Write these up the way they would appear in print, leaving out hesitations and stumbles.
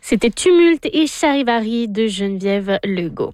C'était Tumulte et Charivari de Geneviève Legault.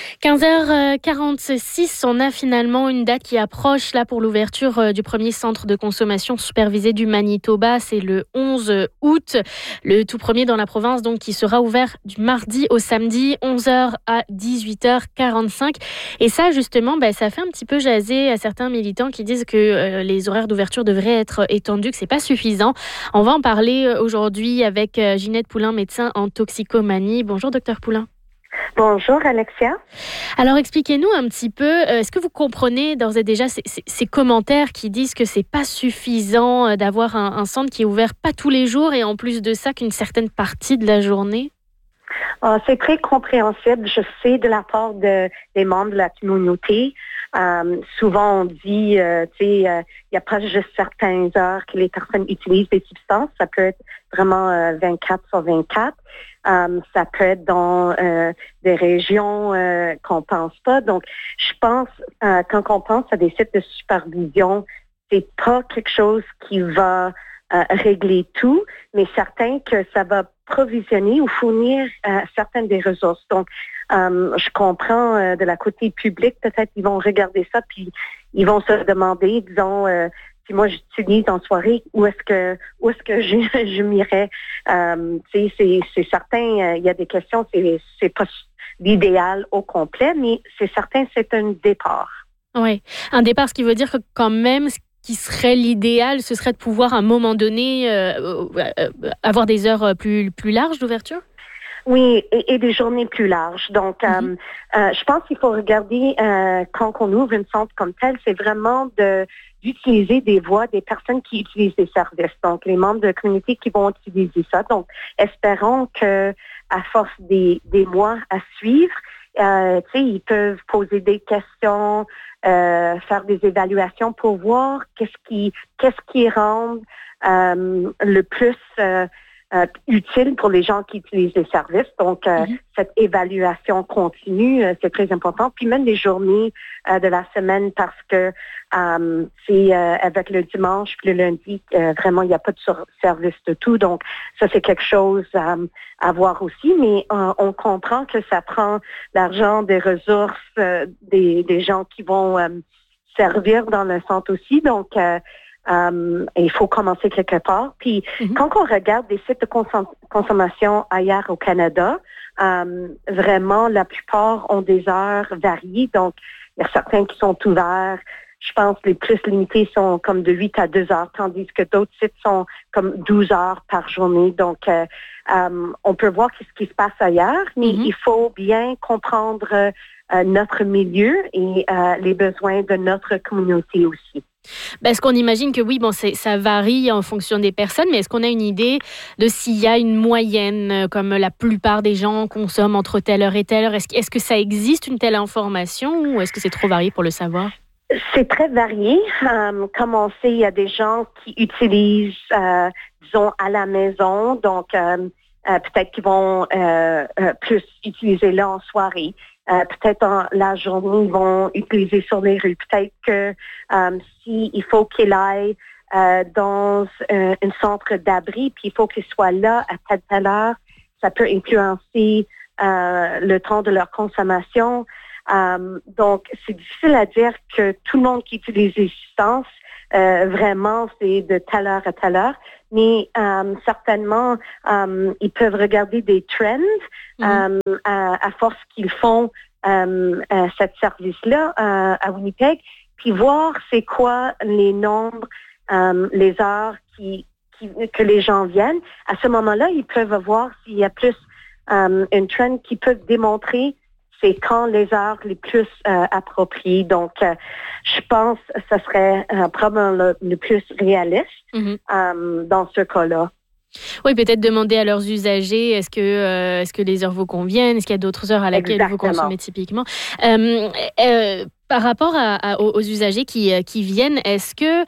15h46, on a finalement une date qui approche là pour l'ouverture du premier centre de consommation supervisé du Manitoba. C'est le 11 août, le tout premier dans la province, donc qui sera ouvert du mardi au samedi, 11h à 18h45. Et ça, justement, ça fait un petit peu jaser à certains militants qui disent que les horaires d'ouverture devraient être étendus, que c'est pas suffisant. On va en parler aujourd'hui avec Ginette Poulain, médecin en toxicomanie. Bonjour, docteur Poulain. Bonjour, Alexia. Alors, expliquez-nous un petit peu, est-ce que vous comprenez d'ores et déjà ces commentaires qui disent que c'est pas suffisant d'avoir un centre qui est ouvert pas tous les jours et en plus de ça qu'une certaine partie de la journée? C'est très compréhensible. Je sais de la part des membres de la communauté. Souvent, on dit, il n'y a pas juste certaines heures que les personnes utilisent des substances. Ça peut être vraiment 24 sur 24. Ça peut être dans des régions qu'on pense pas. Donc, je pense, quand on pense à des sites de supervision, c'est pas quelque chose qui va régler tout, mais certain que ça va provisionner ou fournir certaines des ressources. Donc, je comprends de la côté publique, peut-être ils vont regarder ça puis ils vont se demander, disons, si moi j'utilise en soirée, où est-ce que je m'irais. C'est certain, il y a des questions, c'est pas l'idéal au complet, mais c'est certain, c'est un départ. Oui, un départ, ce qui veut dire que quand même, ce qui serait l'idéal, ce serait de pouvoir à un moment donné avoir des heures plus larges d'ouverture? Oui, et des journées plus larges. Donc, je pense qu'il faut regarder quand on ouvre une centre comme telle, c'est vraiment d'utiliser des voix des personnes qui utilisent les services. Donc, les membres de la communauté qui vont utiliser ça. Donc, espérons que à force des mois à suivre, ils peuvent poser des questions, faire des évaluations pour voir qu'est-ce qui rend le plus utile pour les gens qui utilisent les services. Donc, cette évaluation continue, c'est très important. Puis même les journées de la semaine, parce que c'est avec le dimanche puis le lundi, vraiment, il n'y a pas de service de tout. Donc, ça, c'est quelque chose à voir aussi. Mais on comprend que ça prend l'argent, des ressources, des gens qui vont servir dans le centre aussi. Donc, il faut commencer quelque part. Puis, quand on regarde des sites de consommation ailleurs au Canada, vraiment, la plupart ont des heures variées. Donc, il y a certains qui sont ouverts. Je pense que les plus limités sont comme de 8 à 2 heures, tandis que d'autres sites sont comme 12 heures par journée. Donc, on peut voir ce qui se passe ailleurs, mais il faut bien comprendre notre milieu et les besoins de notre communauté aussi. Est-ce qu'on imagine que oui, ça varie en fonction des personnes, mais est-ce qu'on a une idée de s'il y a une moyenne, comme la plupart des gens consomment entre telle heure et telle heure? Est-ce que ça existe une telle information ou est-ce que c'est trop varié pour le savoir? C'est très varié. Comme on sait, il y a des gens qui utilisent, disons, à la maison, donc peut-être qu'ils vont plus utiliser là en soirée. Peut-être la journée, ils vont utiliser sur les rues. Peut-être que s'il faut qu'il aille dans un centre d'abri, puis il faut qu'il soit là à telle heure, ça peut influencer le temps de leur consommation. Donc, c'est difficile à dire que tout le monde qui utilise les substances, vraiment, c'est de telle heure à telle heure. Mais certainement, ils peuvent regarder des trends à force qu'ils font cette service-là à Winnipeg, puis voir c'est quoi les nombres, les heures que les gens viennent. À ce moment-là, ils peuvent voir s'il y a plus une trend qui peut démontrer c'est quand les heures les plus appropriées. Donc, je pense que ce serait probablement le plus réaliste dans ce cas-là. Oui, peut-être demander à leurs usagers est-ce que les heures vous conviennent, est-ce qu'il y a d'autres heures à laquelle vous consommez typiquement. Par rapport aux usagers qui viennent, est-ce que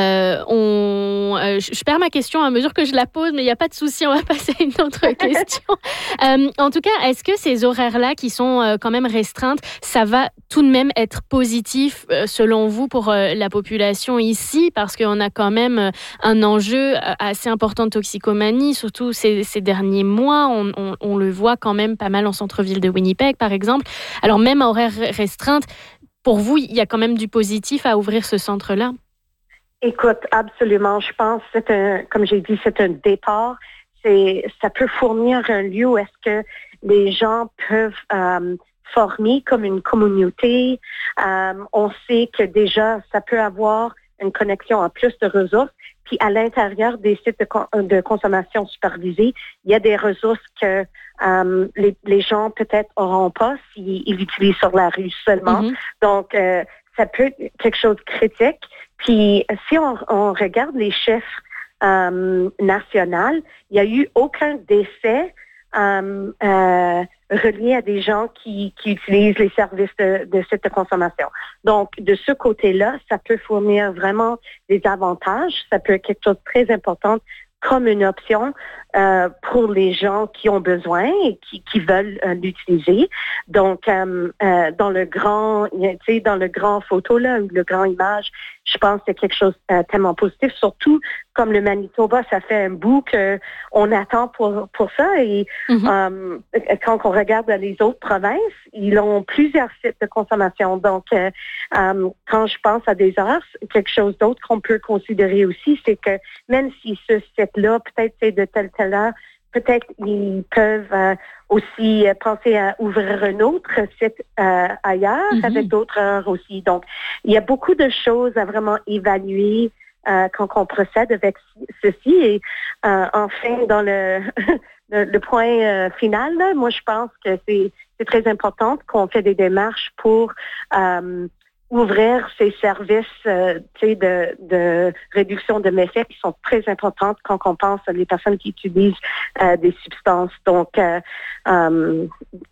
je perds ma question à mesure que je la pose, mais il n'y a pas de souci, on va passer à une autre question. En tout cas, est-ce que ces horaires-là qui sont quand même restreintes, ça va tout de même être positif selon vous pour la population ici, parce qu'on a quand même un enjeu assez important de toxicomanie, surtout ces derniers mois, on le voit quand même pas mal en centre-ville de Winnipeg, par exemple. Alors même à horaires restreintes, pour vous, il y a quand même du positif à ouvrir ce centre-là? Écoute, absolument. Je pense que comme j'ai dit, c'est un départ. Ça peut fournir un lieu où est-ce que les gens peuvent former comme une communauté. On sait que déjà, ça peut avoir une connexion à plus de ressources. Puis à l'intérieur des sites de consommation supervisés, il y a des ressources que les gens peut-être n'auront pas s'ils l'utilisent sur la rue seulement. Mm-hmm. Donc, ça peut être quelque chose de critique. Puis si on regarde les chiffres nationaux, il n'y a eu aucun décès relié à des gens qui utilisent les services de sites de consommation. Donc, de ce côté-là, ça peut fournir vraiment des avantages. Ça peut être quelque chose de très important comme une option pour les gens qui ont besoin et qui veulent l'utiliser. Donc, dans le grand photo là, ou le grand image, je pense que c'est quelque chose de tellement positif, surtout comme le Manitoba, ça fait un bout qu'on attend pour ça. Et quand on regarde les autres provinces, ils ont plusieurs sites de consommation. Donc, quand je pense à des heures, quelque chose d'autre qu'on peut considérer aussi, c'est que même si ce site-là, peut-être c'est de telle heure, peut-être ils peuvent aussi penser à ouvrir un autre site ailleurs avec d'autres heures aussi. Donc, il y a beaucoup de choses à vraiment évaluer quand on procède avec ceci. Et enfin, dans le point final, là, moi, je pense que c'est très important qu'on fait des démarches pour ouvrir ces services de réduction de méfaits qui sont très importantes quand on pense à les personnes qui utilisent des substances. Donc, dans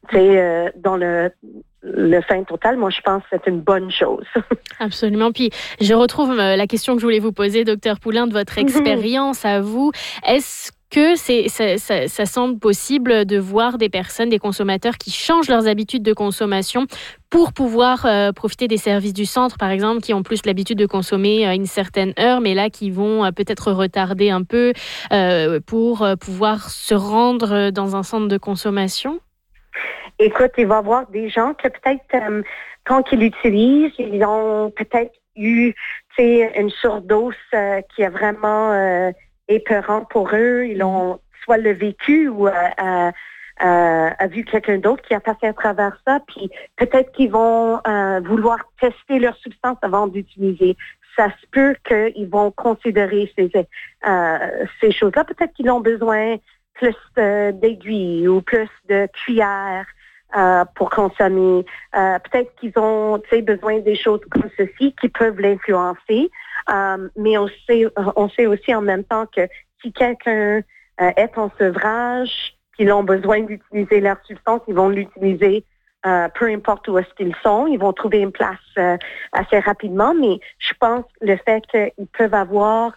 le fin total, moi, je pense que c'est une bonne chose. Absolument. Puis, je retrouve la question que je voulais vous poser, Dr Poulin, de votre expérience à vous. Est-ce que ça semble possible de voir des personnes, des consommateurs qui changent leurs habitudes de consommation pour pouvoir profiter des services du centre, par exemple, qui ont plus l'habitude de consommer à une certaine heure, mais là, qui vont peut-être retarder un peu pour pouvoir se rendre dans un centre de consommation? Écoute, il va y avoir des gens que peut-être, quand ils l'utilisent, ils ont peut-être eu une surdose qui est vraiment épeurant pour eux. Ils ont soit le vécu ou a vu quelqu'un d'autre qui a passé à travers ça. Puis peut-être qu'ils vont vouloir tester leur substance avant d'utiliser. Ça se peut qu'ils vont considérer ces choses-là. Peut-être qu'ils ont besoin plus d'aiguilles ou plus de cuillères pour consommer. Peut-être qu'ils ont besoin des choses comme ceci qui peuvent l'influencer. Mais on sait aussi en même temps que si quelqu'un est en sevrage, qu'ils ont besoin d'utiliser leur substance, ils vont l'utiliser peu importe où est-ce qu'ils sont. Ils vont trouver une place assez rapidement. Mais je pense que le fait qu'ils peuvent avoir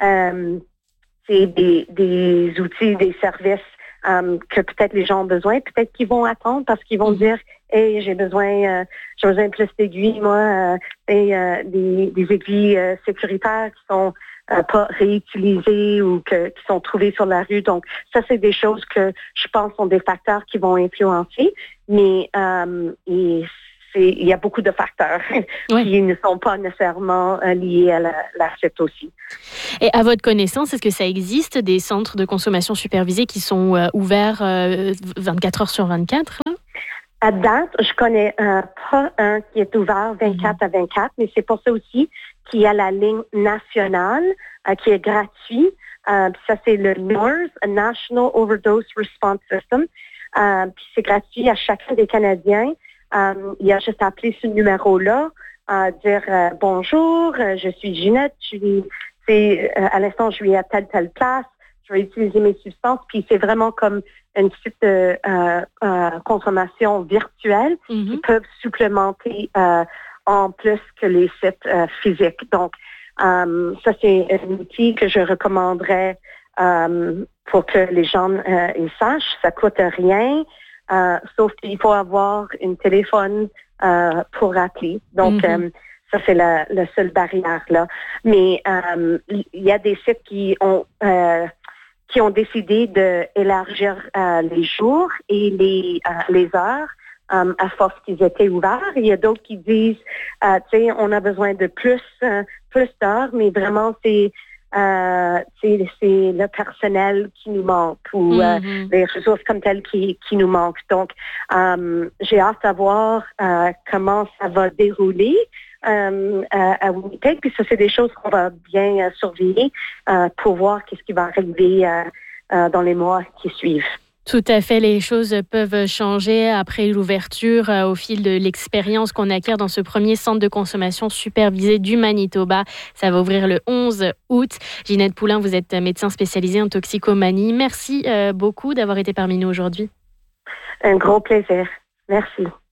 des outils, des services que peut-être les gens ont besoin, peut-être qu'ils vont attendre parce qu'ils vont dire hey, j'ai besoin de plus d'aiguilles, moi, des aiguilles sécuritaires qui sont pas réutilisées ou qui sont trouvées sur la rue. Donc, ça, c'est des choses que je pense sont des facteurs qui vont influencer, mais il y a beaucoup de facteurs qui ne sont pas nécessairement liés à la chute aussi. Et à votre connaissance, est-ce que ça existe des centres de consommation supervisés qui sont ouverts 24 heures sur 24? Là? À date, je connais pas un qui est ouvert 24 à 24, mais c'est pour ça aussi qu'il y a la ligne nationale qui est gratuite. Ça, c'est le NORS, National Overdose Response System. Puis c'est gratuit à chacun des Canadiens. Il y a juste à appeler ce numéro-là, dire bonjour, je suis Ginette, à l'instant je suis à telle place, je vais utiliser mes substances, puis c'est vraiment comme un site de consommation virtuelle qui peuvent supplémenter en plus que les sites physiques. Donc, ça, c'est un outil que je recommanderais pour que les gens ils sachent. Ça coûte rien, sauf qu'il faut avoir un téléphone pour appeler. Donc, ça, c'est la seule barrière là. Mais il y a des sites qui ont décidé d'élargir les jours et les heures à force qu'ils étaient ouverts. Il y a d'autres qui disent, tu sais, on a besoin de plus d'heures, mais vraiment c'est le personnel qui nous manque ou les ressources comme telles qui nous manquent. Donc, j'ai hâte à voir comment ça va dérouler à Winnipeg. Puis ça, c'est des choses qu'on va bien surveiller pour voir qu'est-ce qui va arriver dans les mois qui suivent. Tout à fait, les choses peuvent changer après l'ouverture au fil de l'expérience qu'on acquiert dans ce premier centre de consommation supervisé du Manitoba. Ça va ouvrir le 11 août. Ginette Poulain, vous êtes médecin spécialisé en toxicomanie. Merci beaucoup d'avoir été parmi nous aujourd'hui. Un gros plaisir. Merci.